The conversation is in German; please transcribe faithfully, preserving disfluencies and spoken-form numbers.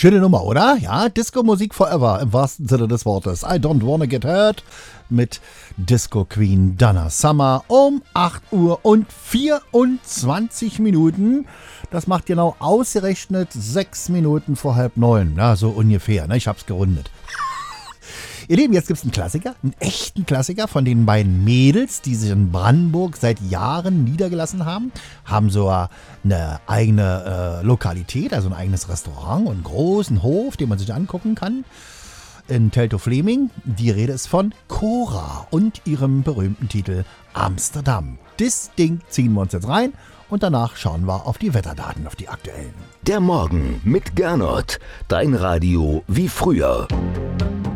Schöne Nummer, oder? Ja, Disco-Musik forever, im wahrsten Sinne des Wortes. I don't wanna get hurt mit Disco Queen Donna Summer um acht Uhr und vierundzwanzig Minuten. Das macht genau ausgerechnet sechs Minuten vor halb neun. Na, so ungefähr, ne? Ich hab's gerundet. Ihr Lieben, jetzt gibt's einen Klassiker, einen echten Klassiker von den beiden Mädels, die sich in Brandenburg seit Jahren niedergelassen haben. Haben so eine eigene äh, Lokalität, also ein eigenes Restaurant und einen großen Hof, den man sich angucken kann. In Teltow-Fleming. Die Rede ist von Cora und ihrem berühmten Titel Amsterdam. Das Ding ziehen wir uns jetzt rein und danach schauen wir auf die Wetterdaten, auf die aktuellen. Der Morgen mit Gernot. Dein Radio wie früher.